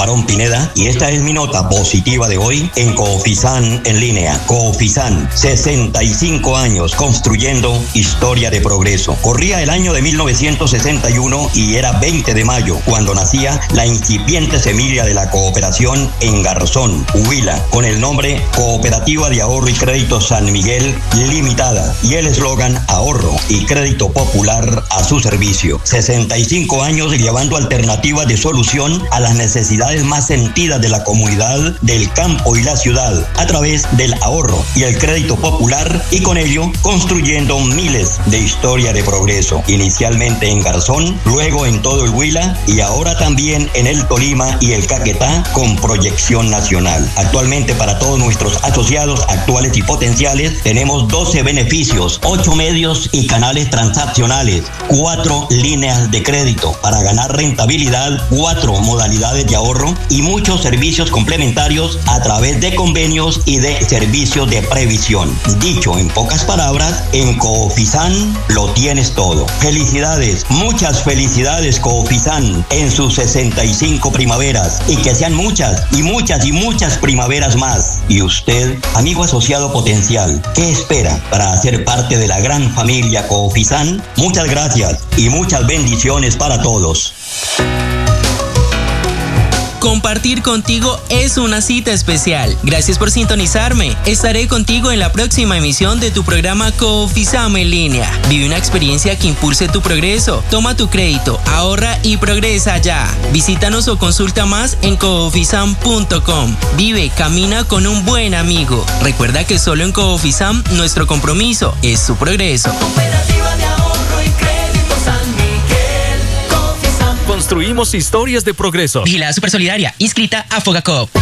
Barón Pineda, y esta es mi nota positiva de hoy en Coofisan en línea. Coofisan, 65 años construyendo historia de progreso. Corría el año de 1961 y era 20 de mayo cuando nacía la incipiente semilla de la cooperación en Garzón, Huila, con el nombre Cooperativa de Ahorro y Crédito San Miguel Limitada y el eslogan Ahorro y Crédito Popular a su servicio. 65 años llevando alternativas de solución a las necesidades más sentidas de la comunidad del campo y la ciudad a través del ahorro y el crédito popular, y con ello construyendo miles de historias de progreso, inicialmente en Garzón, luego en todo el Huila y ahora también en el Tolima y el Caquetá con proyección nacional. Actualmente para todos nuestros asociados actuales y potenciales tenemos 12 beneficios, 8 medios y canales transaccionales, 4 líneas de crédito para ganar rentabilidad, 4 modalidades de ahorro y muchos servicios complementarios a través de convenios y de servicios de previsión. Dicho en pocas palabras, en Coofisan lo tienes todo. Felicidades, muchas felicidades Coofisan en sus 65 primaveras, y que sean muchas y muchas y muchas primaveras más. Y usted, amigo asociado potencial, ¿qué espera para hacer parte de la gran familia Coofisan? Muchas gracias y muchas bendiciones para todos. Compartir contigo es una cita especial. Gracias por sintonizarme. Estaré contigo en la próxima emisión de tu programa Coofisan en línea. Vive una experiencia que impulse tu progreso. Toma tu crédito, ahorra y progresa ya. Visítanos o consulta más en coofisan.com. Vive, camina con un buen amigo. Recuerda que solo en Coofisan nuestro compromiso es su progreso. Cooperativa de Ahorro y Crédito San Miguel. Construimos historias de progreso. Vigilada Supersolidaria, inscrita a Fogacop.